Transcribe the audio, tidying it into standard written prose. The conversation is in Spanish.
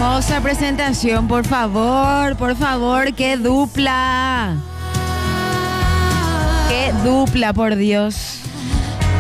hermosa presentación, por favor, qué dupla. Qué dupla, por Dios.